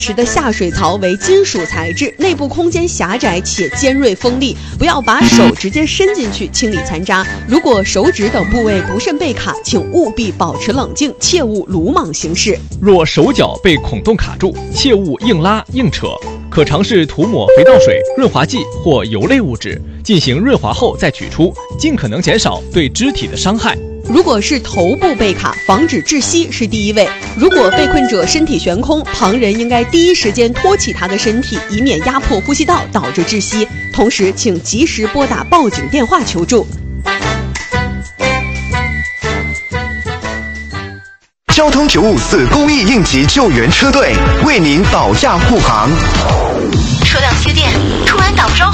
池的下水槽为金属材质，内部空间狭窄且尖锐锋利，不要把手直接伸进去清理残渣。如果手指等部位不慎被卡，请务必保持冷静，切勿鲁莽行事。 若手脚被孔洞卡住，切勿硬拉硬扯，可尝试涂抹肥皂水、润滑剂或油类物质，进行润滑后再取出，尽可能减少对肢体的伤害。 如果是头部被卡，防止窒息是第一位。如果被困者身体悬空，旁人应该第一时间托起他的身体，以免压迫呼吸道导致窒息。同时，请及时拨打报警电话求助。 交通954公益应急救援车队为您保驾护航。 车辆歇电，突然打不着